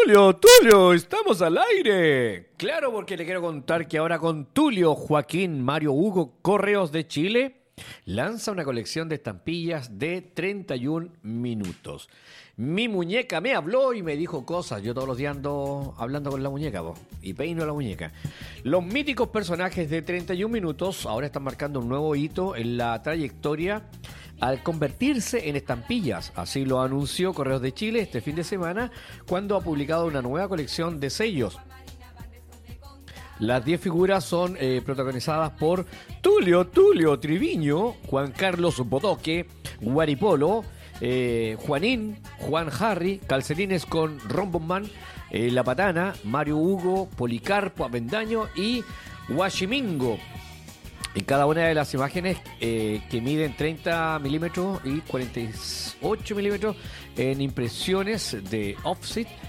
Tulio, estamos al aire. Claro, porque le quiero contar que ahora con Tulio Joaquín Mario Hugo Correos de Chile lanza una colección de estampillas de 31 minutos. Mi muñeca me habló y me dijo cosas. Yo todos los días ando hablando con la muñeca, y peino la muñeca. Los míticos personajes de 31 minutos ahora están marcando un nuevo hito en la trayectoria al convertirse en estampillas. Así lo anunció Correos de Chile este fin de semana cuando ha publicado una nueva colección de sellos. Las 10 figuras son protagonizadas por Tulio Triviño, Juan Carlos Bodoque, Guaripolo, Juanín, Juan Harry, Calcetines con Rombonman, La Patana, Mario Hugo, Policarpo, Avendaño y Huachimingo. En cada una de las imágenes que miden 30 milímetros y 48 milímetros en impresiones de offset